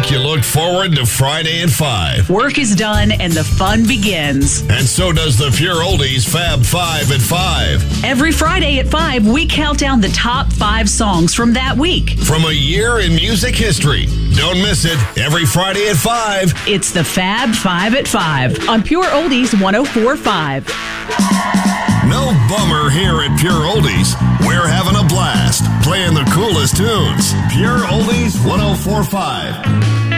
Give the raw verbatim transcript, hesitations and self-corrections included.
week, you look forward to Friday at five. Work is done and the fun begins. And so does the Pure Oldies Fab Five at five. Every Friday at five, we count down the top five songs from that week. From a year in music history. Don't miss it. Every Friday at five. It's the Fab Five at five on Pure Oldies one oh four point five. No bummer here at Pure Oldies. We're having a blast playing the coolest tunes. Pure Oldies one oh four point five.